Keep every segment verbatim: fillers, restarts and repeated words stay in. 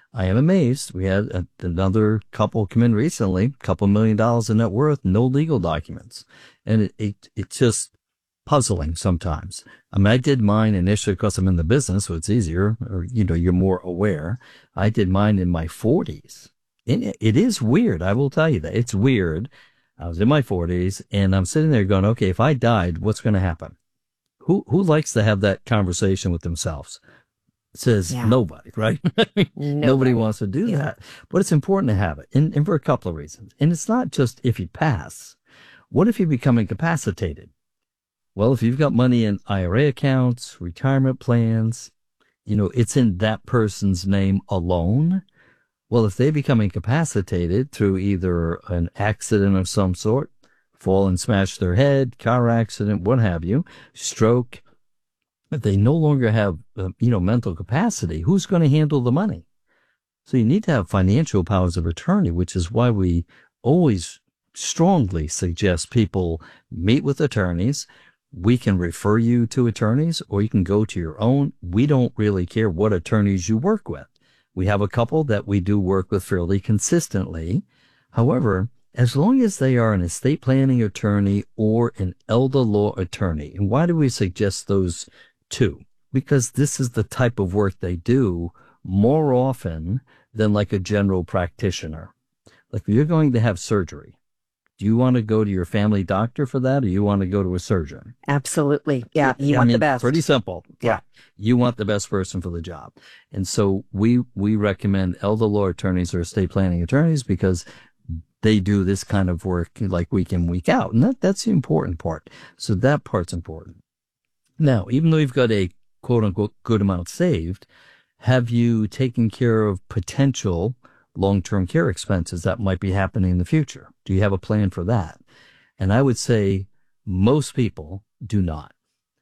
I am amazed. We had a, another couple come in recently, couple million dollars in net worth, no legal documents. And it, it it's just puzzling sometimes. I mean, I did mine initially because I'm in the business, so it's easier, or, you know, you're more aware. I did mine in my forties. It, it is weird. I will tell you that. It's weird. I was in my forties, and I'm sitting there going, okay, if I died, what's going to happen? Who who likes to have that conversation with themselves? It says yeah. nobody, right? nobody. nobody wants to do yeah. that. But it's important to have it, and, and for a couple of reasons. And it's not just if you pass. What if you become incapacitated? Well, if you've got money in I R A accounts, retirement plans, you know, it's in that person's name alone. Well, if they become incapacitated through either an accident of some sort, fall and smash their head, car accident, what have you, stroke, if they no longer have, uh, you know, mental capacity, who's going to handle the money? So you need to have financial powers of attorney, which is why we always strongly suggest people meet with attorneys. We can refer you to attorneys, or you can go to your own. We don't really care what attorneys you work with. We have a couple that we do work with fairly consistently. However, as long as they are an estate planning attorney or an elder law attorney, and why do we suggest those two? Because this is the type of work they do more often than like a general practitioner. Like if you're going to have surgery, do you want to go to your family doctor for that, or you want to go to a surgeon? Absolutely. Yeah. You I want mean, the best. Pretty simple. Yeah. You want the best person for the job. And so we, we recommend elder law attorneys or estate planning attorneys because they do this kind of work like week in, week out. And that, that's the important part. So that part's important. Now, even though you've got a quote unquote good amount saved, have you taken care of potential long-term care expenses that might be happening in the future? Do you have a plan for that? And I would say most people do not.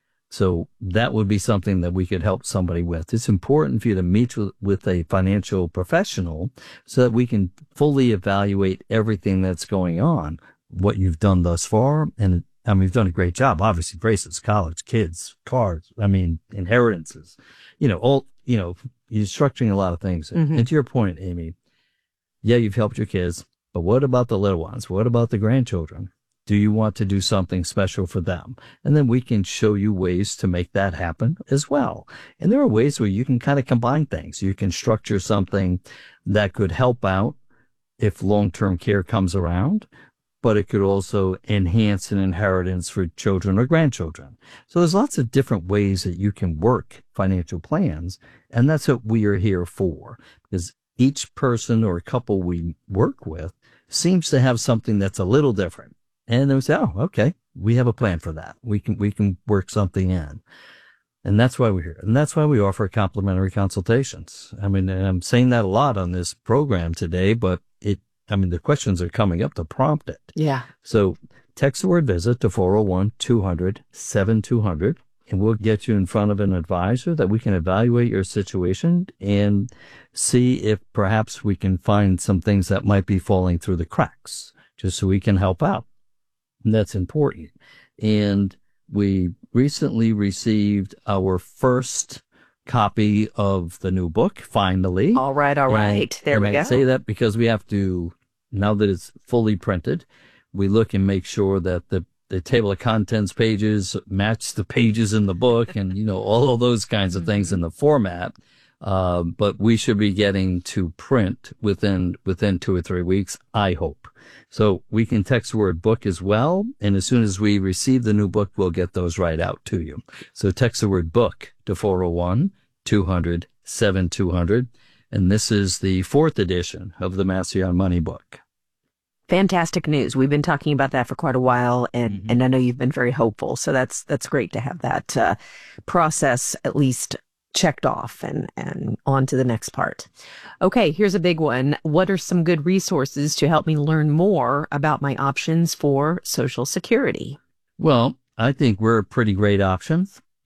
So that would be something that we could help somebody with. It's important for you to meet with, with a financial professional so that we can fully evaluate everything that's going on, what you've done thus far. And I mean, you've done a great job. Obviously, braces, college, kids, cars, I mean, inheritances, you know, all, you know, you're structuring a lot of things. Mm-hmm. And to your point, Amy, yeah, you've helped your kids, but what about the little ones? What about the grandchildren? Do you want to do something special for them? And then we can show you ways to make that happen as well. And there are ways where you can kind of combine things. You can structure something that could help out if long-term care comes around, but it could also enhance an inheritance for children or grandchildren. So there's lots of different ways that you can work financial plans, and that's what we are here for, because each person or couple we work with seems to have something that's a little different. And then we say, oh, okay, we have a plan for that. We can, we can work something in. And that's why we're here. And that's why we offer complimentary consultations. I mean, and I'm saying that a lot on this program today, but it, I mean, the questions are coming up to prompt it. Yeah. So text the word visit to four oh one, two hundred, seventy-two hundred, and we'll get you in front of an advisor that we can evaluate your situation and see if perhaps we can find some things that might be falling through the cracks, just so we can help out. And that's important. And we recently received our first copy of the new book, finally. All right, all right. And, there and we I go. say that because we have to, now that it's fully printed, we look and make sure that the, the table of contents pages match the pages in the book and, you know, all of those kinds of things in the format. Uh, but we should be getting to print within, within two or three weeks, I hope. So we can text the word book as well. And as soon as we receive the new book, we'll get those right out to you. So text the word book to four oh one, two hundred, seventy-two hundred. And this is the fourth edition of the Mastery on Money book. Fantastic news. We've been talking about that for quite a while, and, mm-hmm. and I know you've been very hopeful. So that's, that's great to have that uh, process at least checked off and, and on to the next part. Okay, here's a big one. What are some good resources to help me learn more about my options for Social Security? Well, I think we're a pretty great option.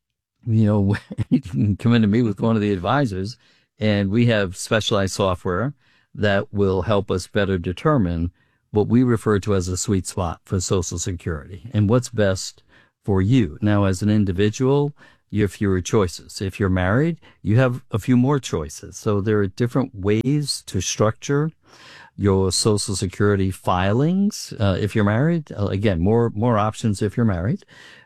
You know, you can come in to meet with one of the advisors, and we have specialized software that will help us better determine what we refer to as a sweet spot for Social Security and what's best for you. Now, as an individual, you have fewer choices. If you're married, you have a few more choices. So there are different ways to structure your Social Security filings. Uh, if you're married, uh, again, more, more options if you're married.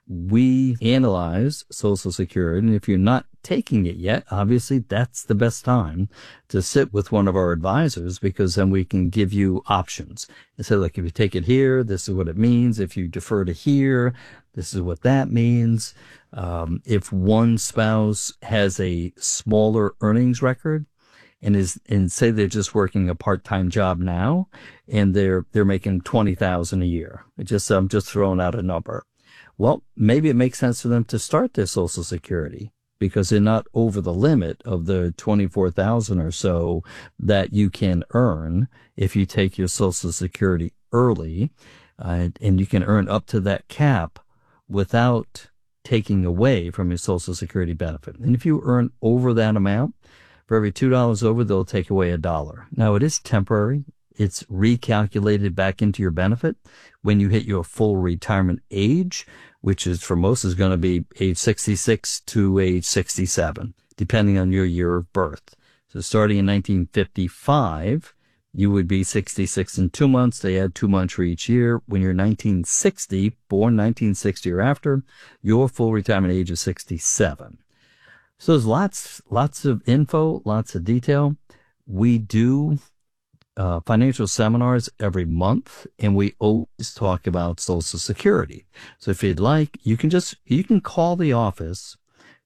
We analyze Social Security, and if you're not taking it yet, obviously that's the best time to sit with one of our advisors, because then we can give you options and say, look, if you take it here, this is what it means. If you defer to here, this is what that means. Um, if one spouse has a smaller earnings record, and is and say they're just working a part-time job now, and they're they're making twenty thousand a year. It just I'm just throwing out a number. Well, maybe it makes sense for them to start their Social Security because they're not over the limit of the twenty-four thousand or so that you can earn if you take your Social Security early, uh, and you can earn up to that cap without taking away from your Social Security benefit. And if you earn over that amount, for every two dollars over, they'll take away a dollar. Now, it is temporary. It's recalculated back into your benefit when you hit your full retirement age, which is for most is going to be age sixty-six to age sixty-seven, depending on your year of birth. So starting in nineteen fifty-five, you would be sixty-six in two months. They add two months for each year. When you're nineteen sixty, born nineteen sixty or after, your full retirement age is sixty-seven. So there's lots, lots of info, lots of detail. We do uh, financial seminars every month, and we always talk about Social Security. So if you'd like, you can just, you can call the office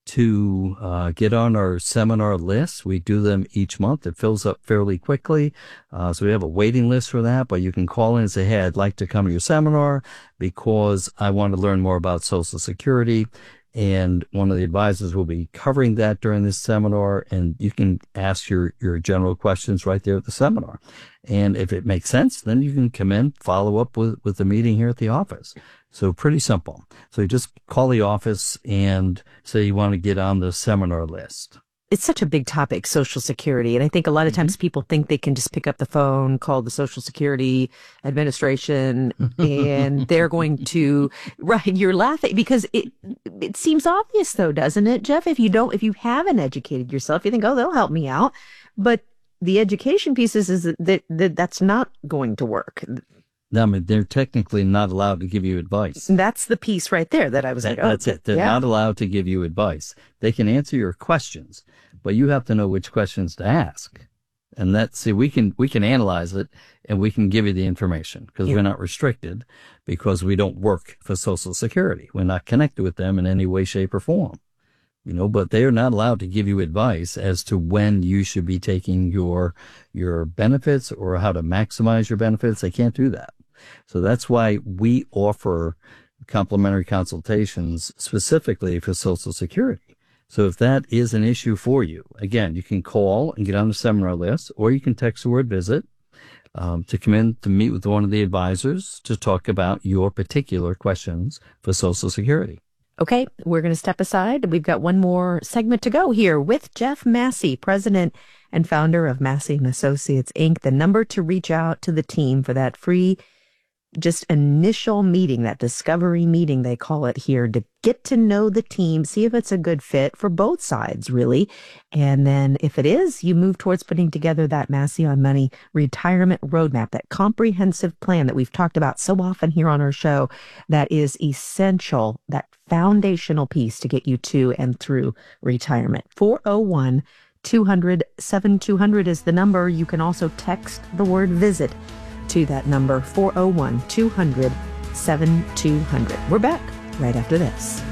to uh, get on our seminar list. We do them each month. It fills up fairly quickly. Uh, so we have a waiting list for that, but you can call in and say, hey, I'd like to come to your seminar because I want to learn more about Social Security. And one of the advisors will be covering that during this seminar, and you can ask your, your general questions right there at the seminar. And if it makes sense, then you can come in, follow up with, with the meeting here at the office. So pretty simple. So you just call the office and say you want to get on the seminar list. It's such a big topic, Social Security. And I think a lot of times mm-hmm. people think they can just pick up the phone, call the Social Security Administration, and they're going to, right, you're laughing because it it seems obvious though, doesn't it, Jeff? If you don't, if you haven't educated yourself, you think, oh, they'll help me out. But the education pieces is that, that that's not going to work. No, I mean, they're technically not allowed to give you advice. That's the piece right there that I was that, like, oh. That's it. They're yeah. not allowed to give you advice. They can answer your questions, but you have to know which questions to ask. And that's, see, we can, we can analyze it and we can give you the information because yeah. we're not restricted because we don't work for Social Security. We're not connected with them in any way, shape, or form. You know, but they are not allowed to give you advice as to when you should be taking your, your benefits or how to maximize your benefits. They can't do that. So that's why we offer complimentary consultations specifically for Social Security. So if that is an issue for you, again, you can call and get on the seminar list, or you can text the word visit um, to come in to meet with one of the advisors to talk about your particular questions for Social Security. Okay, we're going to step aside. We've got one more segment to go here with Jeff Massey, president and founder of Massey and Associates, Incorporated. The number to reach out to the team for that free just initial meeting, that discovery meeting, they call it here, to get to know the team, see if it's a good fit for both sides, really. And then if it is, you move towards putting together that Massey on Money retirement roadmap, that comprehensive plan that we've talked about so often here on our show, that is essential, that foundational piece to get you to and through retirement. four oh one, two hundred, seventy-two hundred is the number. You can also text the word visit to that number, four oh one, two hundred, seventy-two hundred. We're back right after this.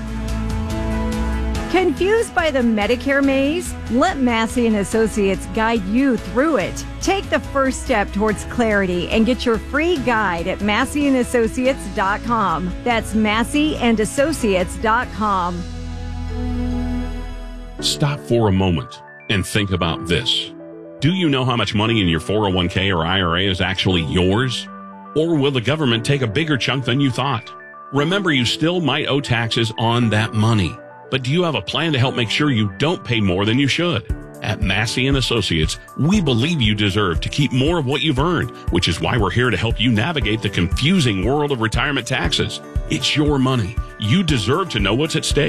Confused by the Medicare maze? Let Massey and Associates guide you through it. Take the first step towards clarity and get your free guide at massey and associates dot com. That's massey and associates dot com. Stop for a moment and think about this. Do you know how much money in your four oh one k or I R A is actually yours? Or will the government take a bigger chunk than you thought? Remember, you still might owe taxes on that money. But do you have a plan to help make sure you don't pay more than you should? At Massey and Associates, we believe you deserve to keep more of what you've earned, which is why we're here to help you navigate the confusing world of retirement taxes. It's your money. You deserve to know what's at stake.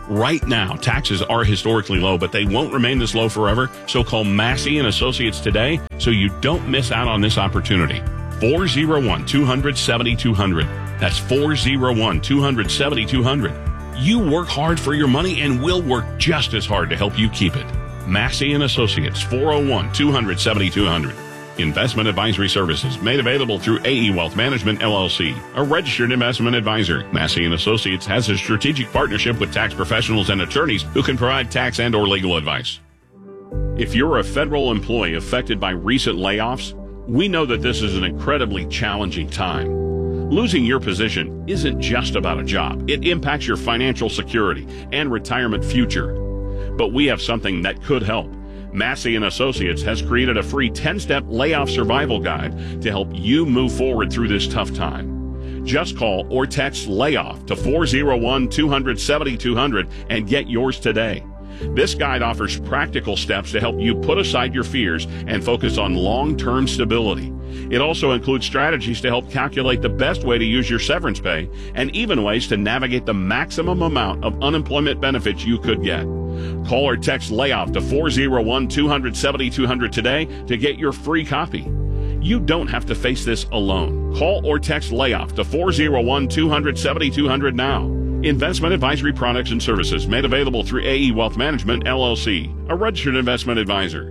Right now, taxes are historically low, but they won't remain this low forever. So call Massey and Associates today so you don't miss out on this opportunity. four oh one, two hundred, seventy-two hundred. That's four oh one, two hundred, seventy-two hundred. You work hard for your money and we'll work just as hard to help you keep it. Massey and Associates, four oh one, two hundred, seventy-two hundred. Investment advisory services made available through A E Wealth Management, L L C, a registered investment advisor. Massey and Associates has a strategic partnership with tax professionals and attorneys who can provide tax and or legal advice. If you're a federal employee affected by recent layoffs, we know that this is an incredibly challenging time. Losing your position isn't just about a job. It impacts your financial security and retirement future. But we have something that could help. Massey and Associates has created a free ten-step layoff survival guide to help you move forward through this tough time. Just call or text layoff to four oh one, two hundred, seventy-two hundred and get yours today. This guide offers practical steps to help you put aside your fears and focus on long-term stability. It also includes strategies to help calculate the best way to use your severance pay and even ways to navigate the maximum amount of unemployment benefits you could get. Call or text layoff to four oh one, two hundred, seventy-two hundred today to get your free copy. You don't have to face this alone. Call or text layoff to four oh one, two hundred, seventy-two hundred now. Investment advisory products and services made available through A E Wealth Management, L L C, a registered investment advisor.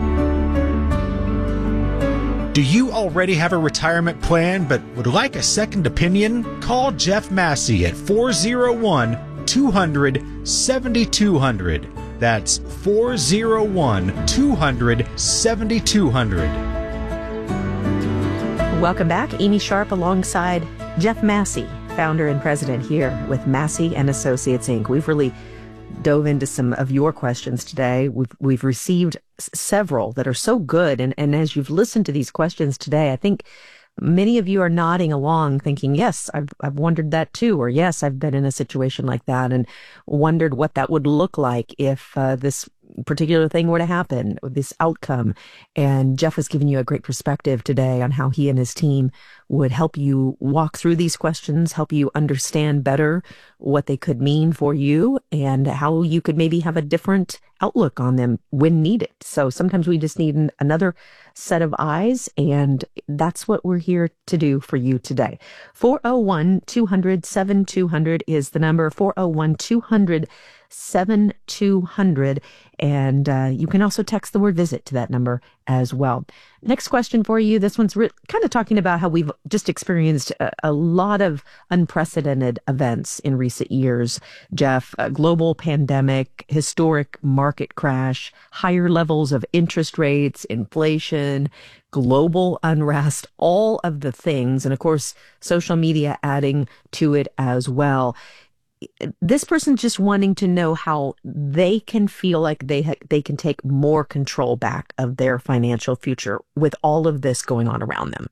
Do you already have a retirement plan but would like a second opinion? Call Jeff Massey at four oh one, two hundred, seventy-two hundred. That's four oh one, two hundred, seventy-two hundred. Welcome back. Amy Sharp alongside Jeff Massey, founder and president here with Massey and Associates, Incorporated. We've really dove into some of your questions today. We've we've received s- several that are so good. And, and as you've listened to these questions today, I think many of you are nodding along thinking, yes, I've, I've wondered that too. Or yes, I've been in a situation like that and wondered what that would look like if uh, this particular thing were to happen, this outcome. And Jeff has given you a great perspective today on how he and his team would help you walk through these questions, help you understand better what they could mean for you and how you could maybe have a different outlook on them when needed. So sometimes we just need another set of eyes, and that's what we're here to do for you today. four oh one, two hundred, seventy-two hundred is the number, four oh one, two hundred, seventy-two hundred. And uh, you can also text the word visit to that number as well. Next question for you. This one's re- kind of talking about how we've just experienced a, a lot of unprecedented events in recent years. Jeff, a global pandemic, historic market crash, higher levels of interest rates, inflation, global unrest, all of the things. And of course, social media adding to it as well. This person's just wanting to know how they can feel like they ha- they can take more control back of their financial future with all of this going on around them.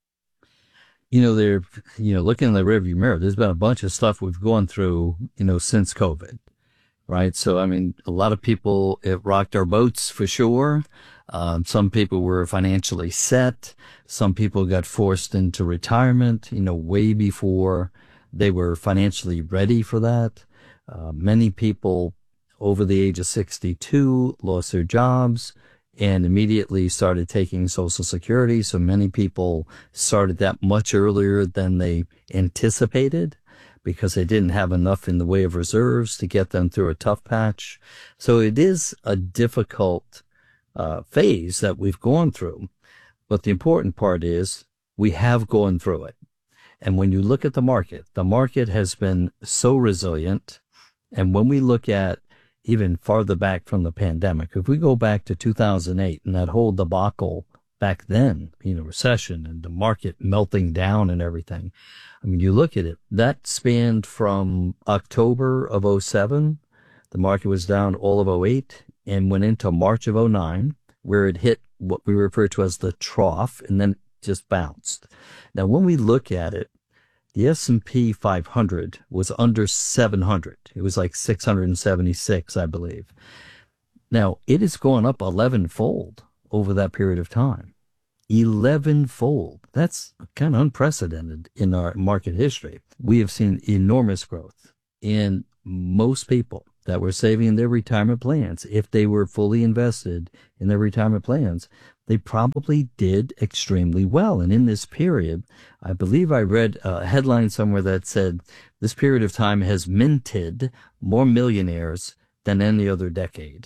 You know, they're, you know, looking in the rearview mirror, there's been a bunch of stuff we've gone through, you know, since COVID, right? So, I mean, a lot of people, it rocked our boats for sure. Um, some people were financially set. Some people got forced into retirement, you know, way before they were financially ready for that. Uh, many people over the age of sixty-two lost their jobs and immediately started taking Social Security. So many people started that much earlier than they anticipated because they didn't have enough in the way of reserves to get them through a tough patch. So it is a difficult uh, phase that we've gone through. But the important part is we have gone through it. And when you look at the market, the market has been so resilient. And when we look at even farther back from the pandemic, if we go back to two thousand eight and that whole debacle back then, you know, recession and the market melting down and everything. I mean, you look at it, that spanned from October of oh seven, the market was down all of oh eight and went into March of oh nine, where it hit what we refer to as the trough and then just bounced. Now, when we look at it, the S and P five hundred was under seven hundred. It was like six hundred seventy-six, I believe. Now, it has gone up eleven-fold over that period of time. eleven-fold. That's kind of unprecedented in our market history. We have seen enormous growth in most people that were saving in their retirement plans, if they were fully invested in their retirement plans, they probably did extremely well. And in this period, I believe I read a headline somewhere that said this period of time has minted more millionaires than any other decade.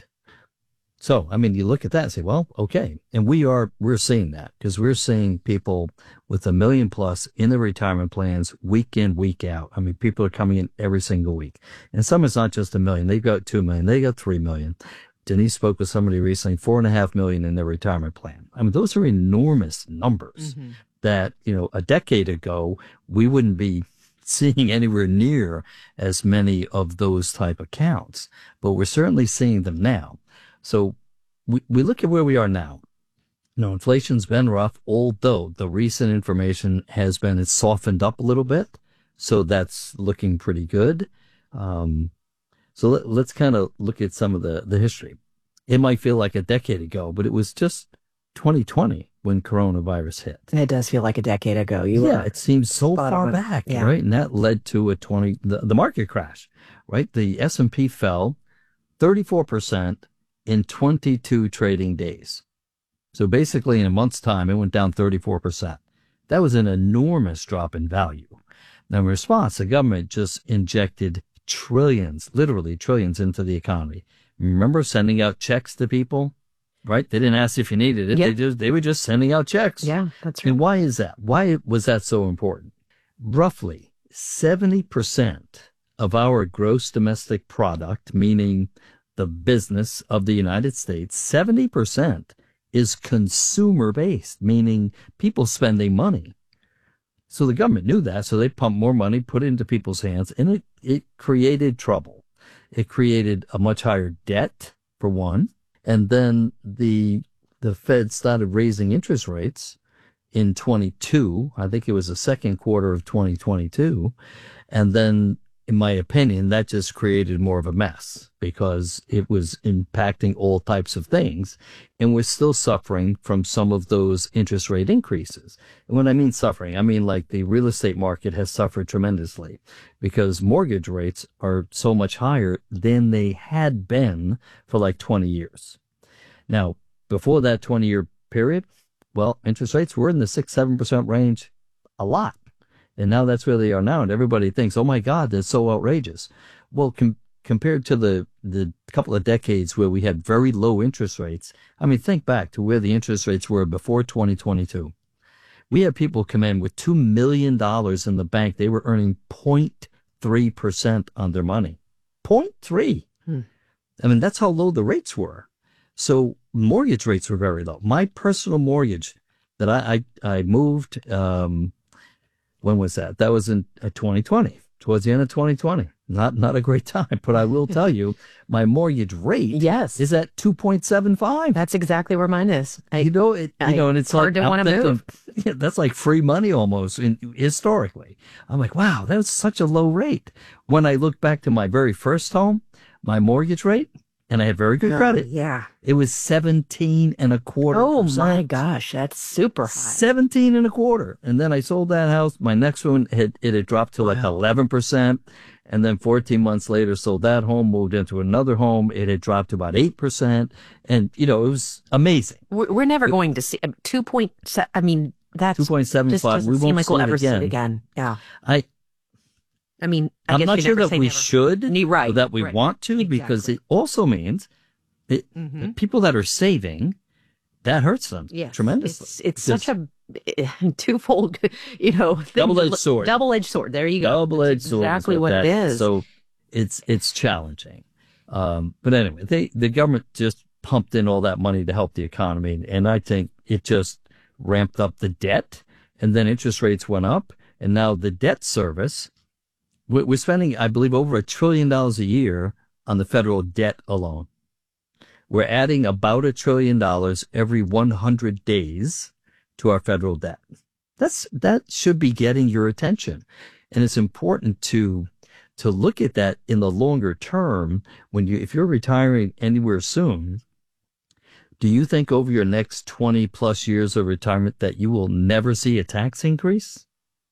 So, I mean, you look at that and say, well, okay. And we are, we're seeing that because we're seeing people with a million plus in their retirement plans week in, week out. I mean, people are coming in every single week. And some it's not just a million. They've got two million. They got three million. Denise spoke with somebody recently, four and a half million in their retirement plan. I mean, those are enormous numbers mm-hmm. that, you know, a decade ago, we wouldn't be seeing anywhere near as many of those type accounts, but we're certainly seeing them now. So we, we look at where we are now. You know, inflation's been rough, although the recent information has been, it's softened up a little bit. So that's looking pretty good. Um, so let, let's kind of look at some of the, the history. It might feel like a decade ago, but it was just twenty twenty when coronavirus hit. It does feel like a decade ago. You yeah, it seems so far back, yeah. right? And that led to a twenty, the, the market crash, right? The S and P fell thirty-four percent in twenty-two trading days. So basically in a month's time, it went down thirty-four percent. That was an enormous drop in value. Now in response, the government just injected trillions, literally trillions into the economy. Remember sending out checks to people, right? They didn't ask if you needed it. Yep. They just, they were just sending out checks. Yeah, that's right. And why is that? Why was that so important? Roughly seventy percent of our gross domestic product, meaning the business of the United States, seventy percent is consumer-based, meaning people spending money. So the government knew that, so they pumped more money, put it into people's hands, and it, it created trouble. It created a much higher debt, for one, and then the the Fed started raising interest rates in twenty-two. I think it was the second quarter of twenty twenty-two, and then in my opinion, that just created more of a mess because it was impacting all types of things. And we're still suffering from some of those interest rate increases. And when I mean suffering, I mean like the real estate market has suffered tremendously because mortgage rates are so much higher than they had been for like twenty years. Now, before that twenty year period, well, interest rates were in the six, seven percent range a lot. And now that's where they are now. And everybody thinks, oh, my God, that's so outrageous. Well, com- compared to the, the couple of decades where we had very low interest rates, I mean, think back to where the interest rates were before twenty twenty-two. We had people come in with two million dollars in the bank. They were earning zero point three percent on their money. zero point three. Hmm. I mean, that's how low the rates were. So mortgage rates were very low. My personal mortgage that I, I, I moved, um, when was that? That was in uh, twenty twenty, towards the end of twenty twenty. Not not a great time, but I will tell you, my mortgage rate yes. is at two point seven five. That's exactly where mine is. I, you know, it, you I, know, and it's hard like, to want to move. Yeah, that's like free money almost in, historically. I'm like, wow, that was such a low rate. When I look back to my very first home, my mortgage rate, and I had very good credit. Oh, yeah. It was seventeen and a quarter. Oh percent. my gosh, that's super high. seventeen and a quarter. And then I sold that house. My next one had, it had dropped to like wow. eleven percent. And then fourteen months later, sold that home, moved into another home. It had dropped to about eight percent. And, you know, it was amazing. We're, we're never it, going to see two point seven. I mean, that's two point seven five. We won't seem like we'll ever see it again. Yeah. I, I mean, I I'm guess not sure that we never. should, right, or that we right. want to, exactly. because it also means it, mm-hmm. people that are saving, that hurts them yes. tremendously. It's, it's such a twofold, you know, double-edged sword. Double-edged sword. There you go. Double-edged sword. Exactly what that, it is. So it's it's challenging. Um, but anyway, they the government just pumped in all that money to help the economy, and I think it just ramped up the debt, and then interest rates went up, and now the debt service. We're spending, I believe, over a trillion dollars a year on the federal debt alone. We're adding about a trillion dollars every one hundred days to our federal debt. That's, that should be getting your attention. And it's important to, to look at that in the longer term. When you, if you're retiring anywhere soon, do you think over your next twenty plus years of retirement that you will never see a tax increase?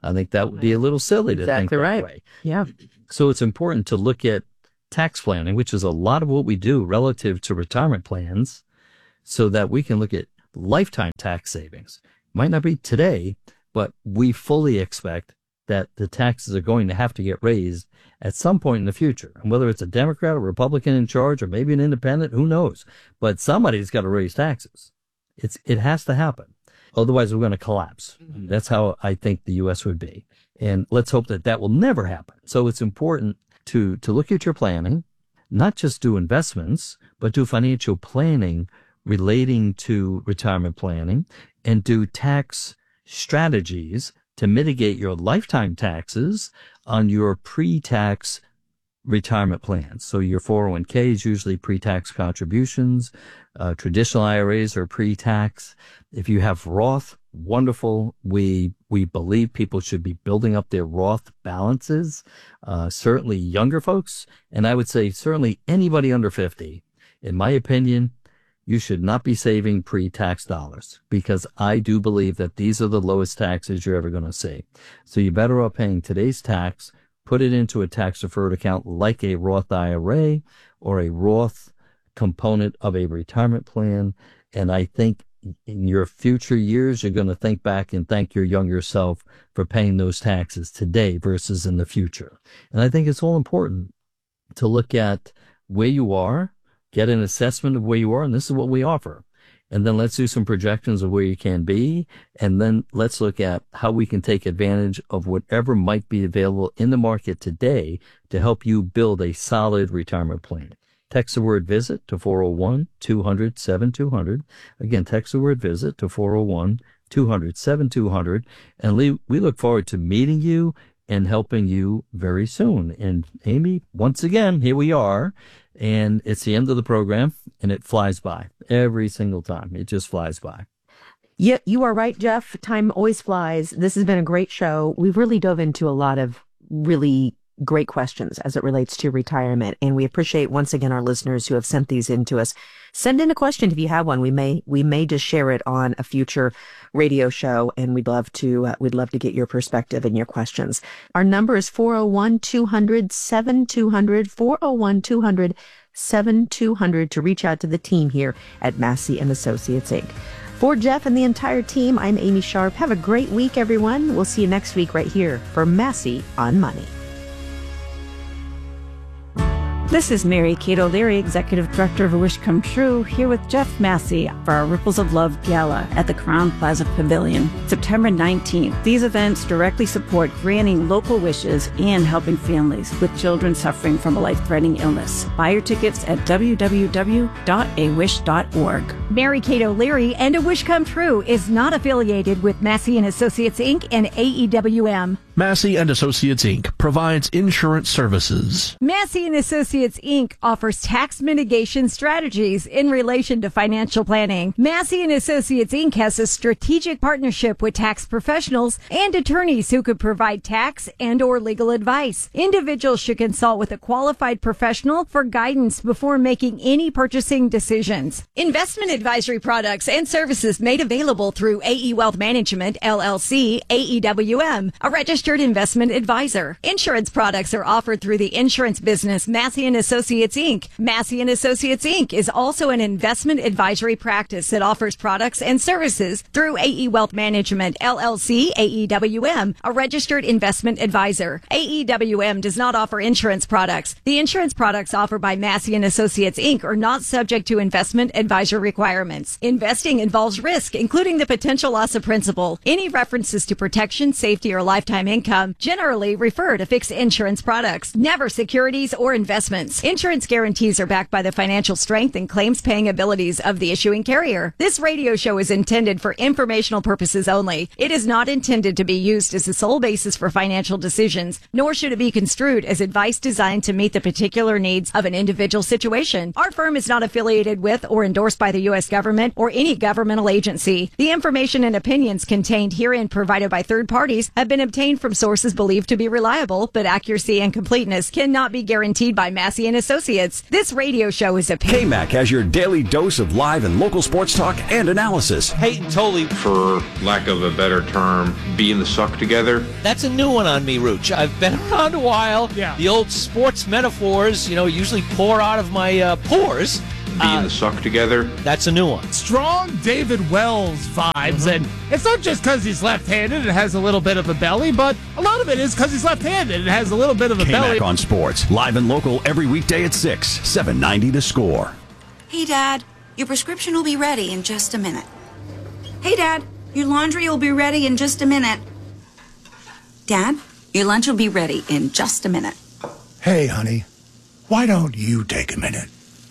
I think that would be a little silly to Exactly think that right. way. Yeah. So it's important to look at tax planning, which is a lot of what we do relative to retirement plans, so that we can look at lifetime tax savings. Might not be today, but we fully expect that the taxes are going to have to get raised at some point in the future. And whether it's a Democrat or Republican in charge or maybe an independent, who knows? But somebody's got to raise taxes. It's It has to happen. Otherwise, we're going to collapse. Mm-hmm. That's how I think the U S would be. And let's hope that that will never happen. So it's important to, to look at your planning, not just do investments, but do financial planning relating to retirement planning, and do tax strategies to mitigate your lifetime taxes on your pre-tax retirement plans. So your four oh one k is usually pre-tax contributions. Uh, traditional I R As are pre-tax. If you have Roth, wonderful. We we believe people should be building up their Roth balances. Uh, certainly younger folks, and I would say certainly anybody under fifty. In my opinion, you should not be saving pre-tax dollars, because I do believe that these are the lowest taxes you're ever going to see. So you're better off paying today's tax, put it into a tax-deferred account like a Roth I R A or a Roth component of a retirement plan. And I think in your future years, you're going to think back and thank your younger self for paying those taxes today versus in the future. And I think it's all important to look at where you are, get an assessment of where you are, and this is what we offer. And then let's do some projections of where you can be, and then let's look at how we can take advantage of whatever might be available in the market today to help you build a solid retirement plan. Text the word VISIT to four oh one, two hundred, seventy-two hundred. Again, text the word VISIT to four oh one, two hundred, seventy-two hundred. And we look forward to meeting you and helping you very soon. And Amy, once again, here we are. And it's the end of the program, and it flies by every single time. It just flies by. Yeah, you are right, Jeff. Time always flies. This has been a great show. We've really dove into a lot of really great questions as it relates to retirement. And we appreciate once again our listeners who have sent these in to us. Send in a question if you have one. We may we may just share it on a future radio show, and we'd love to uh, we'd love to get your perspective and your questions. Our number is four oh one, two hundred, seventy-two hundred, four oh one, two hundred, seventy-two hundred to reach out to the team here at Massey and Associates, Incorporated. For Jeff and the entire team, I'm Amy Sharp. Have a great week, everyone. We'll see you next week right here for Massey on Money. This is Mary Kate O'Leary, Executive Director of A Wish Come True, here with Jeff Massey for our Ripples of Love Gala at the Crowne Plaza Pavilion, September nineteenth. These events directly support granting local wishes and helping families with children suffering from a life-threatening illness. Buy your tickets at w w w dot a wish dot org. Mary Kate O'Leary and A Wish Come True is not affiliated with Massey and Associates, Incorporated and A E W M. Massey and Associates, Incorporated provides insurance services. Massey and Associates, Incorporated offers tax mitigation strategies in relation to financial planning. Massey and Associates, Incorporated has a strategic partnership with tax professionals and attorneys who could provide tax and or legal advice. Individuals should consult with a qualified professional for guidance before making any purchasing decisions. Investment advisory products and services made available through A E Wealth Management, L L C, A E W M, a registered investment advisor. Insurance products are offered through the insurance business Massey and Associates, Incorporated. Massey and Associates, Incorporated is also an investment advisory practice that offers products and services through A E Wealth Management, L L C, A E W M, a registered investment advisor. A E W M does not offer insurance products. The insurance products offered by Massey and Associates, Incorporated are not subject to investment advisor requirements. Investing involves risk, including the potential loss of principal. Any references to protection, safety, or lifetime income generally refer to fixed insurance products, never securities or investments. Insurance guarantees are backed by the financial strength and claims paying abilities of the issuing carrier. This radio show is intended for informational purposes only. It is not intended to be used as the sole basis for financial decisions, nor should it be construed as advice designed to meet the particular needs of an individual situation. Our firm is not affiliated with or endorsed by the U S government or any governmental agency. The information and opinions contained herein provided by third parties have been obtained from sources believed to be reliable, but accuracy and completeness cannot be guaranteed by Massey and Associates. This radio show is a K M A C has your daily dose of live and local sports talk and analysis. Peyton Tolley, for lack of a better term, being the suck together. That's a new one on me, Rooch. I've been around a while. Yeah. The old sports metaphors, you know, usually pour out of my uh, pores. Being uh, the suck together. That's a new one. Strong David Wells vibes, mm-hmm. and it's not just because he's left-handed and has a little bit of a belly, but a lot of it is because he's left-handed and has a little bit of a K M A C belly. on Sports, live and local every weekday at six, seven ninety The Score. Hey, Dad, your prescription will be ready in just a minute. Hey, Dad, your laundry will be ready in just a minute. Dad, your lunch will be ready in just a minute. Hey, honey, why don't you take a minute?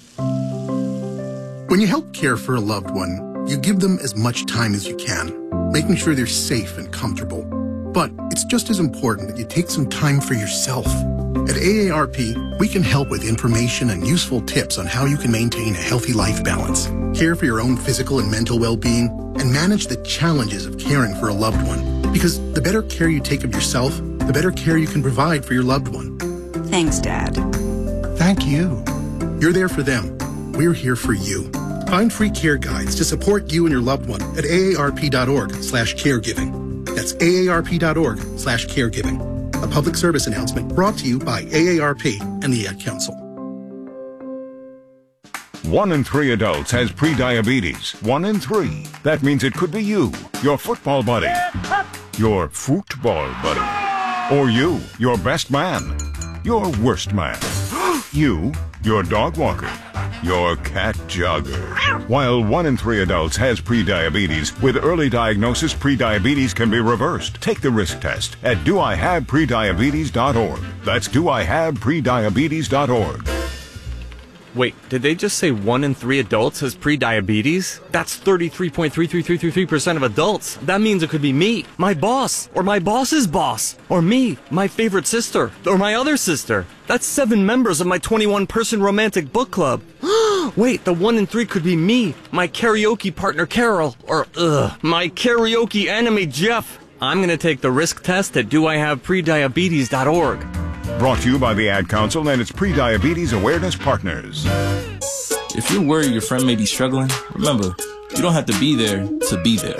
When you help care for a loved one, you give them as much time as you can, making sure they're safe and comfortable. But it's just as important that you take some time for yourself. At A A R P, we can help with information and useful tips on how you can maintain a healthy life balance, care for your own physical and mental well-being, and manage the challenges of caring for a loved one. Because the better care you take of yourself, the better care you can provide for your loved one. Thanks, Dad. Thank you. You're there for them. We're here for you. Find free care guides to support you and your loved one at aarp.org slash caregiving. That's aarp.org slash caregiving. A public service announcement brought to you by A A R P and the Ad Council. One in three adults has prediabetes. One in three. That means it could be you, your football buddy, your football buddy, or you, your best man, your worst man, you, your dog walker, your cat jogger. While one in three adults has prediabetes, with early diagnosis, prediabetes can be reversed. Take the risk test at do I have prediabetes dot org. That's do I have prediabetes dot org. Wait, did they just say one in three adults has prediabetes? That's thirty-three point three three three three three percent of adults. That means it could be me, my boss, or my boss's boss, or me, my favorite sister, or my other sister. That's seven members of my twenty-one person romantic book club. Wait, the one in three could be me, my karaoke partner Carol, or ugh, my karaoke enemy Jeff. I'm gonna take the risk test at do I have prediabetes dot org. Brought to you by the Ad Council and its Prediabetes Awareness Partners. If you're worried your friend may be struggling, remember, you don't have to be there to be there.